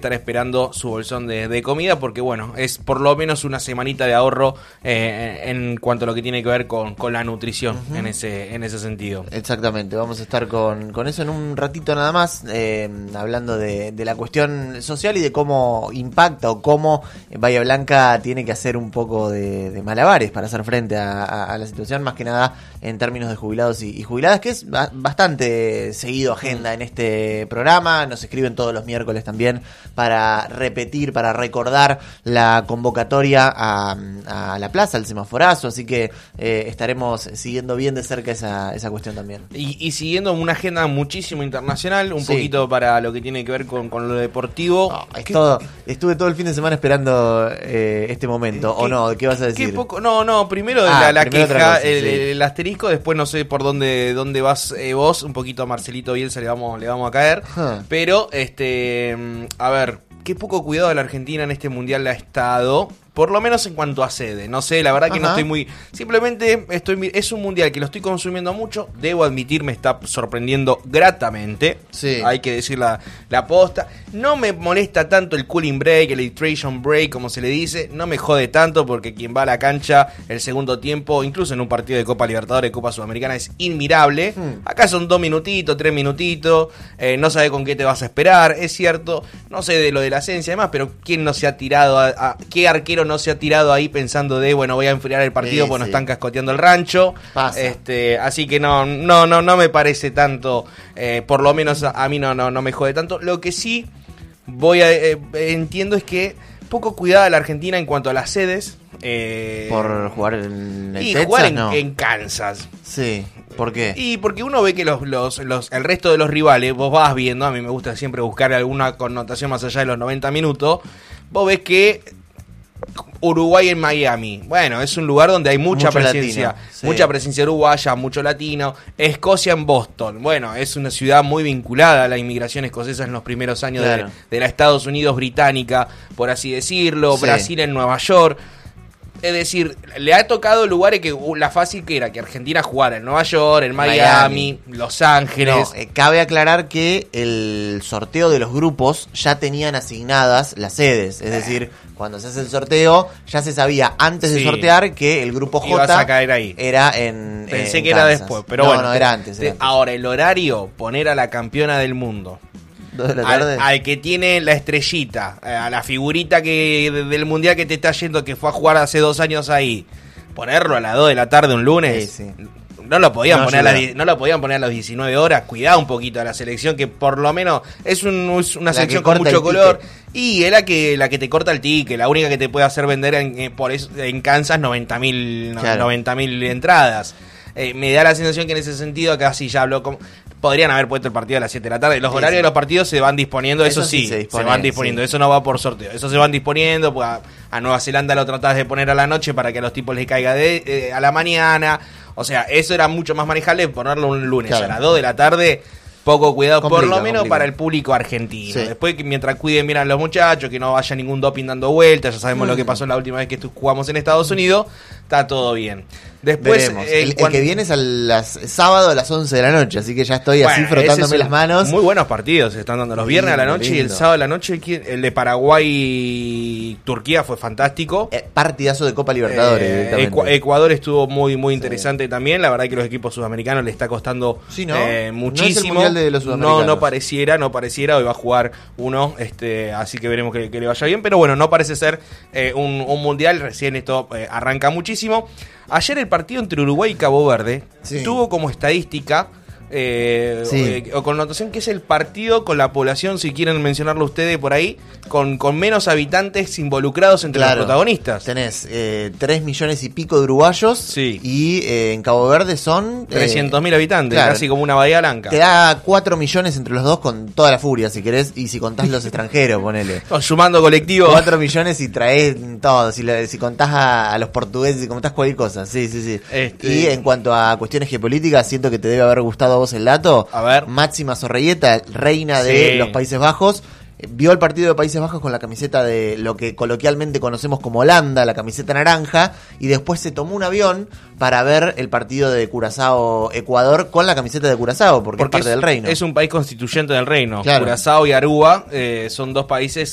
estar esperando su bolsón de comida, porque bueno, es por lo menos una semanita de ahorro en cuanto a lo que tiene que ver con la nutrición, en ese sentido. Exactamente, vamos a estar con eso en un ratito nada más, hablando de la cuestión social y de cómo impacta o cómo Bahía Blanca tiene que hacer un poco de malabares para hacer frente a la situación, más que nada en términos de jubilados y jubiladas, que es bastante seguido agenda en este programa. Nos escriben todos los miércoles también para repetir, para recordar la convocatoria a la plaza, al semaforazo, así que estaremos siguiendo bien de cerca esa cuestión también. Y siguiendo una agenda muchísimo internacional, un poquito para lo que tiene que ver con lo deportivo. Estuve todo el fin de semana esperando este momento, ¿o no? ¿Qué vas a decir? Primero la queja, el asterisco, después no sé por dónde vas vos, un poquito a Marcelito Bielsa le vamos a caer, pero a ver, qué poco cuidado de la Argentina en este mundial ha estado, por lo menos en cuanto a sede. No sé, la verdad que no estoy muy... Simplemente es un mundial que lo estoy consumiendo mucho. Debo admitir, me está sorprendiendo gratamente. Sí. Hay que decir la posta. No me molesta tanto el cooling break, el hydration break, como se le dice. No me jode tanto porque quien va a la cancha el segundo tiempo, incluso en un partido de Copa Libertadores, Copa Sudamericana, es inmirable. Acá son 2 minutitos, 3 minutitos. No sabe con qué te vas a esperar, es cierto. No sé de lo de la esencia y demás, pero ¿quién no se ha tirado qué arquero no se ha tirado ahí pensando voy a enfriar el partido porque nos están cascoteando el rancho? Así que no me parece tanto, por lo menos a mí no me jode tanto. Lo que sí entiendo es que poco cuidada la Argentina en cuanto a las sedes. Por jugar en el y Texas, jugar ¿no? en Kansas. Sí, ¿por qué? Y porque uno ve que el resto de los rivales, vos vas viendo, a mí me gusta siempre buscar alguna connotación más allá de los 90 minutos, vos ves que Uruguay en Miami, bueno, es un lugar donde hay mucha presencia, latino, sí. Mucha presencia uruguaya, mucho latino. Escocia en Boston, bueno, es una ciudad muy vinculada a la inmigración escocesa en los primeros años de la Estados Unidos británica, por así decirlo. Sí. Brasil en Nueva York. Es decir, le ha tocado lugares que la fácil que era que Argentina jugara en Nueva York, en Miami. Los Ángeles. Cabe aclarar que el sorteo de los grupos ya tenían asignadas las sedes. Es decir, cuando se hace el sorteo, ya se sabía antes de sortear que el grupo J a caer ahí. Era en Pensé que Kansas. Era después, pero bueno. No, era antes. Ahora, el horario, poner a la campeona del mundo. Al que tiene la estrellita, a la figurita del mundial que te está yendo, que fue a jugar hace 2 años ahí, ponerlo a las 2 de la tarde un lunes. Sí. No lo podían poner a las 19 horas. Cuidado un poquito a la selección, que por lo menos es una selección con mucho color. Y es la que te corta el ticket, la única que te puede hacer vender en Kansas 90.000 entradas. Me da la sensación que en ese sentido, acá sí ya habló podrían haber puesto el partido a las 7 de la tarde. Los horarios de los partidos se van disponiendo, eso sí, se van disponiendo. Eso no va por sorteo, eso se van disponiendo. Pues a Nueva Zelanda lo tratás de poner a la noche para que a los tipos les caiga a la mañana. O sea, eso era mucho más manejable, ponerlo un lunes a las 2 de la tarde. Poco cuidado, por lo menos para el público argentino. Sí. Después, mientras cuiden bien a los muchachos, que no vaya ningún doping dando vueltas, ya sabemos lo que pasó la última vez que jugamos en Estados Unidos, está todo bien. Después, el que viene es sábado a las 11 de la noche, así que ya estoy así frotándome las manos. Muy buenos partidos se están dando los viernes a la noche y el sábado a la noche. El de Paraguay-Turquía fue fantástico. Partidazo de Copa Libertadores. Ecuador estuvo muy interesante también. La verdad que los equipos sudamericanos le está costando muchísimo. No es el mundial de los sudamericanos. No pareciera. Hoy va a jugar uno, así que veremos que le vaya bien. Pero bueno, no parece ser un mundial. Recién esto arranca muchísimo. Ayer el partido entre Uruguay y Cabo Verde tuvo como estadística o connotación que es el partido con la población, si quieren mencionarlo ustedes por ahí, con menos habitantes involucrados entre los protagonistas. Tenés 3 millones y pico de uruguayos y en Cabo Verde son 300.000 habitantes, casi como una Bahía Blanca. Te da 4 millones entre los dos con toda la furia, si querés, y si contás los extranjeros, ponele. Sumando colectivo. 4 millones y traés todo, si contás a los portugueses, si contás cualquier cosa, sí. Y en cuanto a cuestiones geopolíticas, siento que te debe haber gustado a vos el dato. A ver. Máxima Zorrilleta, reina de los Países Bajos, vio el partido de Países Bajos con la camiseta de lo que coloquialmente conocemos como Holanda, la camiseta naranja, y después se tomó un avión para ver el partido de Curazao-Ecuador con la camiseta de Curazao, porque es parte del reino. Es un país constituyente del reino. Curazao y Aruba son 2 países